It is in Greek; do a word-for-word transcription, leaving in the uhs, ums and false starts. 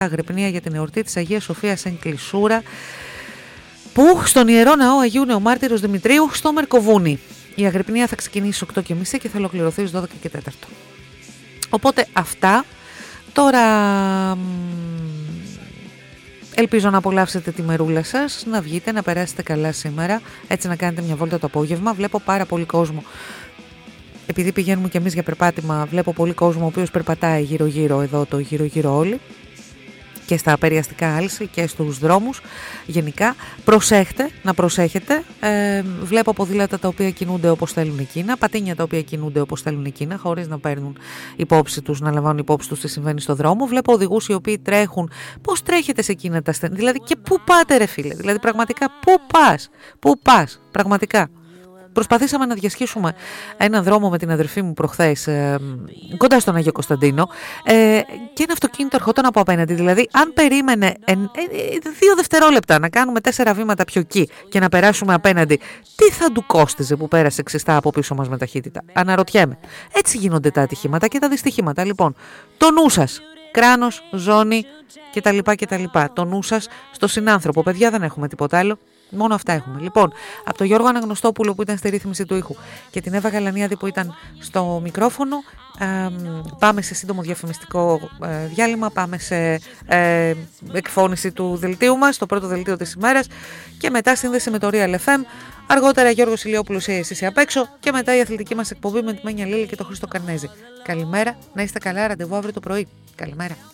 Αγρυπνία για την εορτή της Αγίας Σοφίας εν Κλεισούρα, που στον Ιερό Ναό Αγίου Νεομάρτυρος Δημητρίου στο Μερκοβούνι. Η Αγρυπνία θα ξεκινήσει στις οκτώ και μισή και θα ολοκληρωθεί στις δώδεκα και τέσσερα. Οπότε αυτά. Τώρα ελπίζω να απολαύσετε τη μερούλα σας, να βγείτε, να περάσετε καλά σήμερα, έτσι να κάνετε μια βόλτα το απόγευμα. Βλέπω πάρα πολύ κόσμο. Επειδή πηγαίνουμε κι εμείς για περπάτημα, βλέπω πολύ κόσμο ο οποίος περπατάει γύρω-γύρω εδώ, το γύρω-γύρω όλοι, και στα περιαστικά άλση και στους δρόμους. Γενικά, προσέχτε, να προσέχετε. Ε, βλέπω ποδήλατα τα οποία κινούνται όπως θέλουν εκείνα, πατίνια τα οποία κινούνται όπως θέλουν εκείνα, χωρίς να παίρνουν υπόψη τους, να λαμβάνουν υπόψη τους τι συμβαίνει στο δρόμο. Βλέπω οδηγούς οι οποίοι τρέχουν. Πώς τρέχετε σε εκείνα τα στενά, δηλαδή και πού πάτε, ρε φίλε, δηλαδή πραγματικά πού πας, πού πας, πραγματικά. Προσπαθήσαμε να διασχίσουμε έναν δρόμο με την αδερφή μου προχθές, ε, κοντά στον Αγίο Κωνσταντίνο, ε, και ένα αυτοκίνητο ερχόταν από απέναντι. Δηλαδή, αν περίμενε ε, ε, δύο δευτερόλεπτα να κάνουμε τέσσερα βήματα πιο εκεί και να περάσουμε απέναντι, τι θα του κόστιζε που πέρασε ξιστά από πίσω μας με ταχύτητα? Αναρωτιέμαι. Έτσι γίνονται τα ατυχήματα και τα δυστυχήματα. Λοιπόν, το νου σας, κράνος, ζώνη κτλ. κτλ. Το νου σας στο συνάνθρωπο. Παιδιά, δεν έχουμε τίποτα άλλο. Μόνο αυτά έχουμε. Λοιπόν, από τον Γιώργο Αναγνωστόπουλο που ήταν στη ρύθμιση του ήχου και την Εύα Γαλανιάδη που ήταν στο μικρόφωνο, ε, πάμε σε σύντομο διαφημιστικό ε, διάλειμμα, πάμε σε ε, εκφώνηση του δελτίου μας, το πρώτο δελτίο της ημέρας, και μετά σύνδεση με το Real εφ εμ. Αργότερα Γιώργος Ηλιόπουλος, εσείς απ' έξω, και μετά η αθλητική μας εκπομπή με τη Μένια Λίλη και τον Χρήστο Καρνέζη. Καλημέρα, να είστε καλά, ραντεβού αύριο το πρωί. Καλημέρα.